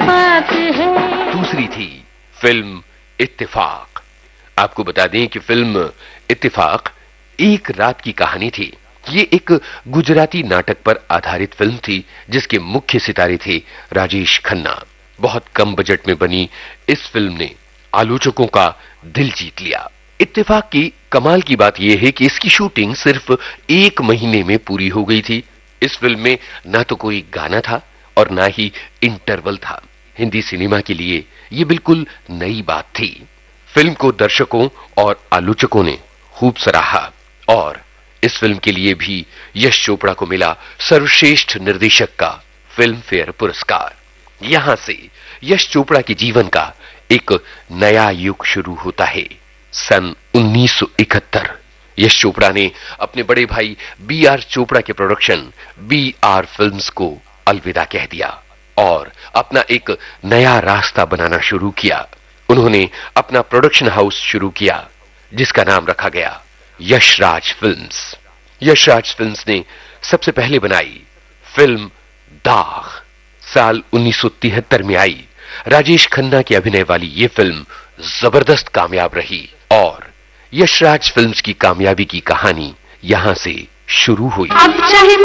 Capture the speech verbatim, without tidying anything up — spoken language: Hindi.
इत्तेफाक है। दूसरी थी फिल्म इत्तेफाक। आपको बता दें कि फिल्म इत्तेफाक एक रात की कहानी थी। ये एक गुजराती नाटक पर आधारित फिल्म थी जिसके मुख्य सितारे थे राजेश खन्ना। बहुत कम बजट में बनी इस फिल्म ने आलोचकों का दिल जीत लिया। इत्तेफाक की कमाल की बात यह है कि इसकी शूटिंग सिर्फ एक महीने में पूरी हो गई थी। इस फिल्म में ना तो कोई गाना था और ना ही इंटरवल था। हिंदी सिनेमा के लिए यह बिल्कुल नई बात थी। फिल्म को दर्शकों और आलोचकों ने खूब सराहा और इस फिल्म के लिए भी यश चोपड़ा को मिला सर्वश्रेष्ठ निर्देशक का फिल्म फेयर पुरस्कार। यहां से यश चोपड़ा के जीवन का एक नया युग शुरू होता है। सन उन्नीस सौ इकहत्तर यश चोपड़ा ने अपने बड़े भाई बी आर चोपड़ा के प्रोडक्शन बी आर फिल्म्स को अलविदा कह दिया और अपना एक नया रास्ता बनाना शुरू किया। उन्होंने अपना प्रोडक्शन हाउस शुरू किया जिसका नाम रखा गया यशराज फिल्म्स। यशराज फिल्म्स ने सबसे पहले बनाई फिल्म दाग। साल उन्नीस सौ तिहत्तर में आई राजेश खन्ना के अभिनय वाली यह फिल्म जबरदस्त कामयाब रही और यशराज फिल्म्स की कामयाबी की कहानी यहां से शुरू हुई। अब चाहे